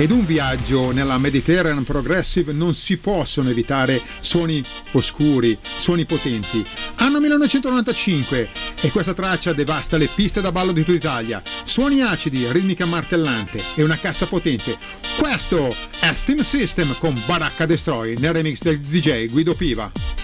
ed un viaggio nella Mediterranean Progressive non si possono evitare suoni oscuri, suoni potenti. Anno 1995 e questa traccia devasta le piste da ballo di tutta Italia. Suoni acidi, ritmica martellante e una cassa potente. Questo è Steam System con Baracca Destroy nel remix del DJ Guido Piva.